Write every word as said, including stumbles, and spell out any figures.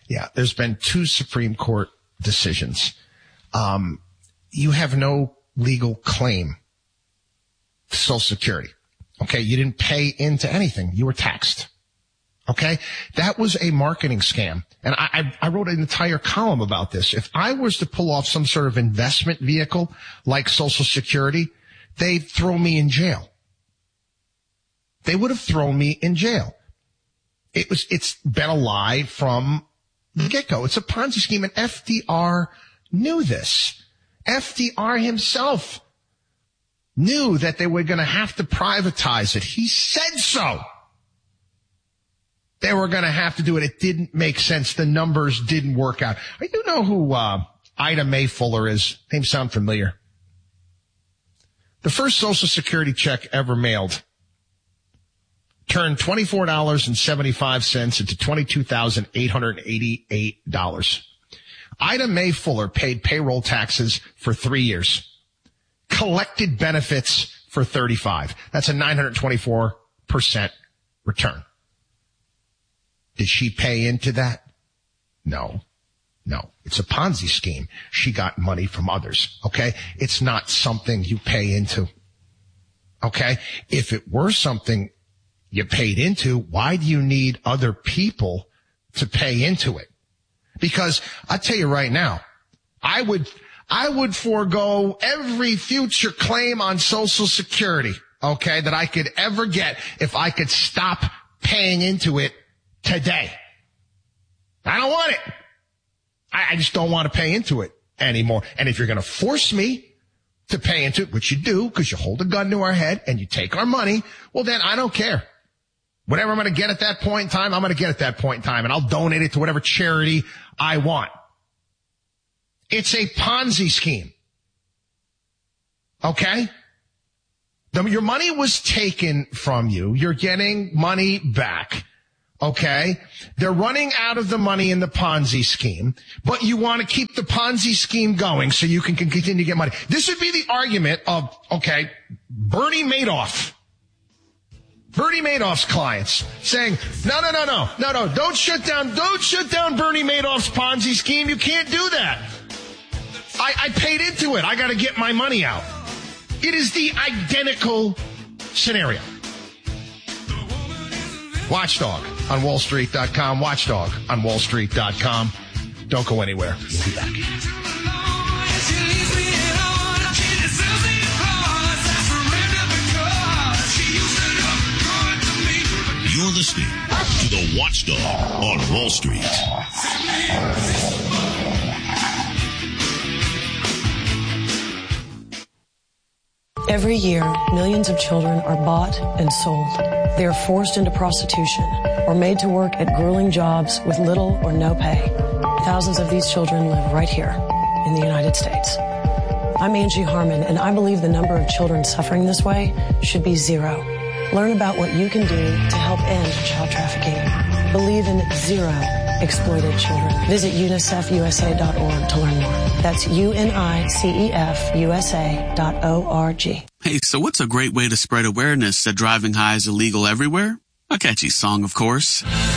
Yeah, there's been two Supreme Court decisions. Um, you have no legal claim to Social Security. Okay, you didn't pay into anything. You were taxed. Okay, that was a marketing scam. And I, I, I wrote an entire column about this. If I was to pull off some sort of investment vehicle like Social Security, they'd throw me in jail. They would have thrown me in jail. It was, it's been a lie from the get-go. It's a Ponzi scheme, and F D R knew this. F D R himself knew that they were going to have to privatize it. He said so. They were going to have to do it. It didn't make sense. The numbers didn't work out. You know who uh, Ida Mae Fuller is? Name sound familiar? The first Social Security check ever mailed turned twenty-four dollars and seventy-five cents into twenty-two thousand eight hundred eighty-eight dollars. Ida Mae Fuller paid payroll taxes for three years, collected benefits for thirty-five. That's a nine hundred twenty-four percent return. Did she pay into that? No. No. It's a Ponzi scheme. She got money from others. Okay? It's not something you pay into. Okay? If it were something you paid into, why do you need other people to pay into it? Because I tell you right now, I would, I would forego every future claim on Social Security, okay, that I could ever get if I could stop paying into it today. I don't want it. I, I just don't want to pay into it anymore. And if you're going to force me to pay into it, which you do because you hold a gun to our head and you take our money, well, then I don't care. Whatever I'm going to get at that point in time, I'm going to get at that point in time, and I'll donate it to whatever charity I want. It's a Ponzi scheme. Okay? The, your money was taken from you. You're getting money back. Okay? They're running out of the money in the Ponzi scheme, but you want to keep the Ponzi scheme going so you can, can continue to get money. This would be the argument of, okay, Bernie Madoff. Bernie Madoff's clients saying, no, no, no, no, no, no, don't shut down, don't shut down Bernie Madoff's Ponzi scheme. You can't do that. I, I paid into it. I got to get my money out. It is the identical scenario. Watchdog on wall street dot com. Watchdog on wall street dot com. Don't go anywhere. We'll be back. You're listening to the Watchdog on Wall Street. Every year, millions of children are bought and sold. They are forced into prostitution or made to work at grueling jobs with little or no pay. Thousands of these children live right here in the United States. I'm Angie Harmon, and I believe the number of children suffering this way should be zero. Learn about what you can do to help end child trafficking. Believe in zero exploited children. Visit unicef u s a dot org to learn more. That's U N I C E F U S A dot O R G. Hey, so what's a great way to spread awareness that driving high is illegal everywhere? A catchy song, of course.